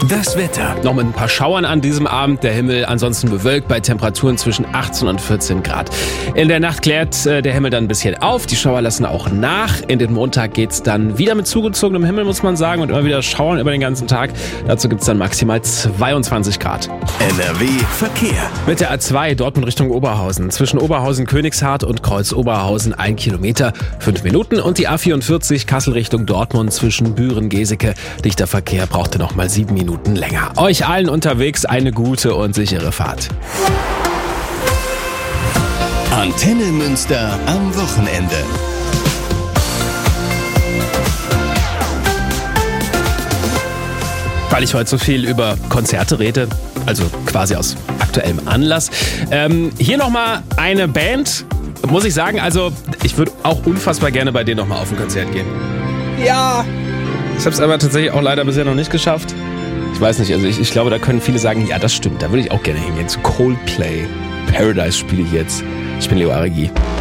Das Wetter. Noch mit ein paar Schauern an diesem Abend. Der Himmel ansonsten bewölkt bei Temperaturen zwischen 18 und 14 Grad. In der Nacht klärt der Himmel dann ein bisschen auf. Die Schauer lassen auch nach. In den Montag geht's dann wieder mit zugezogenem Himmel, muss man sagen. Und immer wieder Schauern über den ganzen Tag. Dazu gibt's dann maximal 22 Grad. NRW Verkehr. Mit der A2 Dortmund Richtung Oberhausen. Zwischen Oberhausen-Königshardt und Kreuz-Oberhausen 1 Kilometer, 5 Minuten. Und die A44 Kassel Richtung Dortmund zwischen Büren-Geseke. Dichter Verkehr brauchte noch mal 7 Minuten länger. Euch allen unterwegs eine gute und sichere Fahrt. Antenne Münster am Wochenende. Weil ich heute so viel über Konzerte rede, also quasi aus aktuellem Anlass. Hier nochmal eine Band, muss ich sagen, also ich würde auch unfassbar gerne bei denen nochmal auf ein Konzert gehen. Ja, ich habe es aber tatsächlich auch leider bisher noch nicht geschafft. Ich weiß nicht, also ich glaube, da können viele sagen, ja, das stimmt, da würde ich auch gerne hingehen. Zu Coldplay. Paradise spiele ich jetzt. Ich bin Leo Aregi.